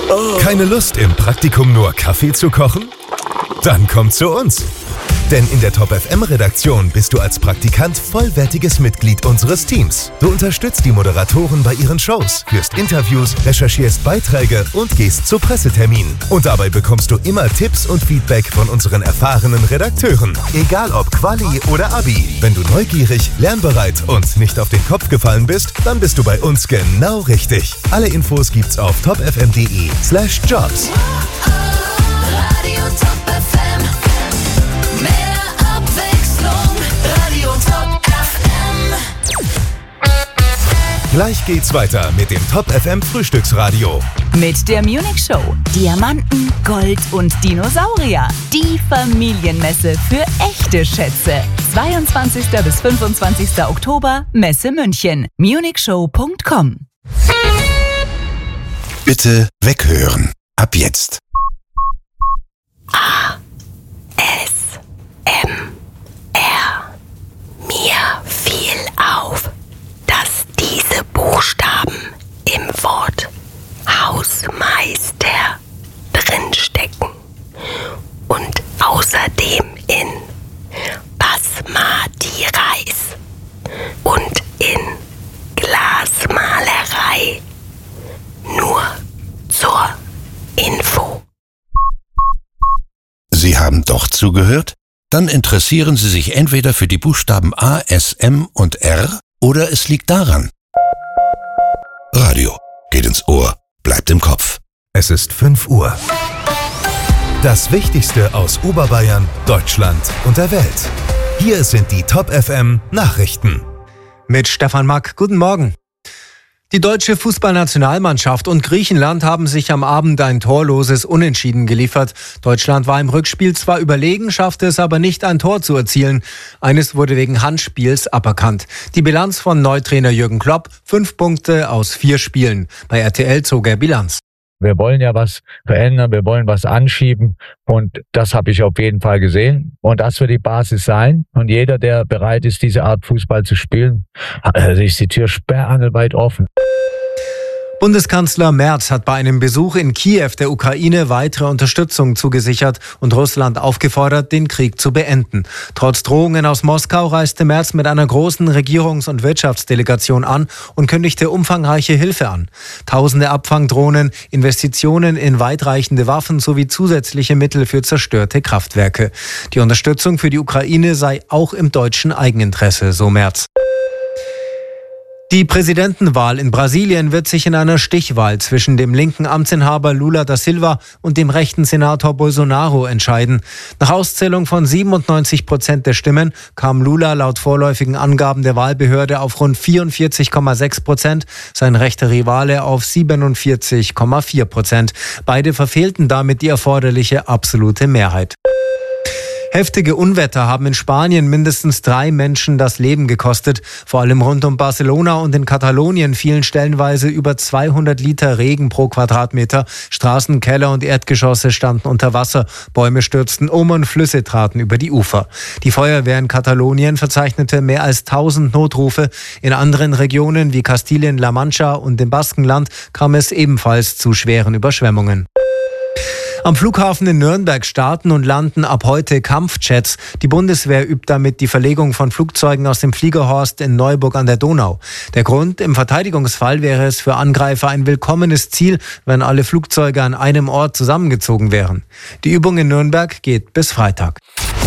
Keine Lust, im Praktikum nur Kaffee zu kochen? Dann komm zu uns. Denn in der Top FM Redaktion bist du als Praktikant vollwertiges Mitglied unseres Teams. Du unterstützt die Moderatoren bei ihren Shows, führst Interviews, recherchierst Beiträge und gehst zu Presseterminen. Und dabei bekommst du immer Tipps und Feedback von unseren erfahrenen Redakteuren. Egal ob Quali oder Abi. Wenn du neugierig, lernbereit und nicht auf den Kopf gefallen bist, dann bist du bei uns genau richtig. Alle Infos gibt's auf topfm.de/jobs. Radio Top FM. Mehr Abwechslung. Radio Top FM. Gleich geht's weiter mit dem Top FM Frühstücksradio. Mit der Munich Show. Diamanten, Gold und Dinosaurier. Die Familienmesse für echte Schätze. 22. bis 25. Oktober, Messe München. munichshow.com. Bitte weghören. Ab jetzt. Mir fiel auf, dass diese Buchstaben im Wort Hausmeister drinstecken und außerdem in Basmati Reis und in Glasmalerei. Nur zur Info. Sie haben doch zugehört? Dann interessieren Sie sich entweder für die Buchstaben A, S, M und R oder es liegt daran. Radio geht ins Ohr, bleibt im Kopf. Es ist 5 Uhr. Das Wichtigste aus Oberbayern, Deutschland und der Welt. Hier sind die Top FM Nachrichten. Mit Stefan Mack. Guten Morgen. Die deutsche Fußballnationalmannschaft und Griechenland haben sich am Abend ein torloses Unentschieden geliefert. Deutschland war im Rückspiel zwar überlegen, schaffte es aber nicht, ein Tor zu erzielen. Eines wurde wegen Handspiels aberkannt. Die Bilanz von Neutrainer Jürgen Klopp: 5 Punkte aus 4 Spielen. Bei RTL zog er Bilanz. Wir wollen ja was verändern, wir wollen was anschieben und das habe ich auf jeden Fall gesehen und das wird die Basis sein und jeder, der bereit ist, diese Art Fußball zu spielen, ist die Tür sperrangelweit offen. Bundeskanzler Merz hat bei einem Besuch in Kiew der Ukraine weitere Unterstützung zugesichert und Russland aufgefordert, den Krieg zu beenden. Trotz Drohungen aus Moskau reiste Merz mit einer großen Regierungs- und Wirtschaftsdelegation an und kündigte umfangreiche Hilfe an. Tausende Abfangdrohnen, Investitionen in weitreichende Waffen sowie zusätzliche Mittel für zerstörte Kraftwerke. Die Unterstützung für die Ukraine sei auch im deutschen Eigeninteresse, so Merz. Die Präsidentenwahl in Brasilien wird sich in einer Stichwahl zwischen dem linken Amtsinhaber Lula da Silva und dem rechten Senator Bolsonaro entscheiden. Nach Auszählung von 97% der Stimmen kam Lula laut vorläufigen Angaben der Wahlbehörde auf rund 44,6%, sein rechter Rivale auf 47,4%. Beide verfehlten damit die erforderliche absolute Mehrheit. Heftige Unwetter haben in Spanien mindestens 3 Menschen das Leben gekostet. Vor allem rund um Barcelona und in Katalonien fielen stellenweise über 200 Liter Regen pro Quadratmeter. Straßen, Keller und Erdgeschosse standen unter Wasser. Bäume stürzten um und Flüsse traten über die Ufer. Die Feuerwehr in Katalonien verzeichnete mehr als 1000 Notrufe. In anderen Regionen wie Kastilien-La Mancha und dem Baskenland kam es ebenfalls zu schweren Überschwemmungen. Am Flughafen in Nürnberg starten und landen ab heute Kampfjets. Die Bundeswehr übt damit die Verlegung von Flugzeugen aus dem Fliegerhorst in Neuburg an der Donau. Der Grund: im Verteidigungsfall wäre es für Angreifer ein willkommenes Ziel, wenn alle Flugzeuge an einem Ort zusammengezogen wären. Die Übung in Nürnberg geht bis Freitag.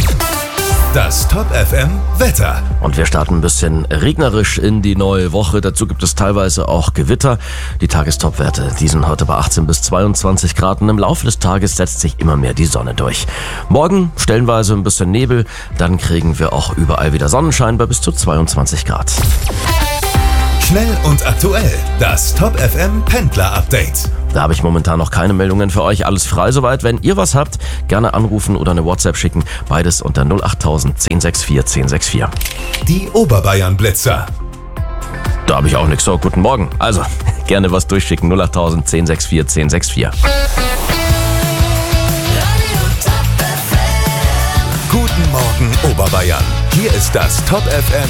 Das Top FM Wetter. Und wir starten ein bisschen regnerisch in die neue Woche. Dazu gibt es teilweise auch Gewitter. Die Tagestopwerte, die sind heute bei 18 bis 22 Grad. Und im Laufe des Tages setzt sich immer mehr die Sonne durch. Morgen stellenweise ein bisschen Nebel. Dann kriegen wir auch überall wieder Sonnenschein bei bis zu 22 Grad. Schnell und aktuell. Das Top FM Pendler Update. Da habe ich momentan noch keine Meldungen für euch. Alles frei soweit. Wenn ihr was habt, gerne anrufen oder eine WhatsApp schicken. Beides unter 08000 1064 1064. Die Oberbayern Blitzer. Da habe ich auch nichts. So, guten Morgen. Also, gerne was durchschicken. 08000 1064 1064. Guten Morgen Oberbayern. Hier ist das Top FM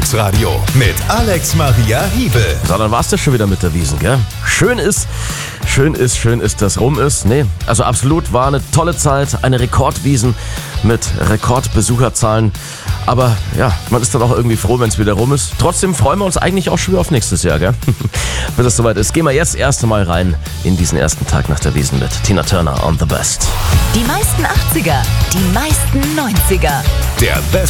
Frühstücksradio mit Alex Maria Hiebel. So, dann war's das schon wieder mit der Wiesn, gell? Schön ist, schön ist, dass rum ist. Nee, also absolut war eine tolle Zeit, eine Rekordwiesn mit Rekordbesucherzahlen. Aber ja, man ist dann auch irgendwie froh, wenn es wieder rum ist. Trotzdem freuen wir uns eigentlich auch schon wieder auf nächstes Jahr, gell? Bis es soweit ist, gehen wir jetzt erst einmal rein in diesen ersten Tag nach der Wiesn mit Tina Turner on the Best. Die meisten 80er, die meisten 90er. Der Best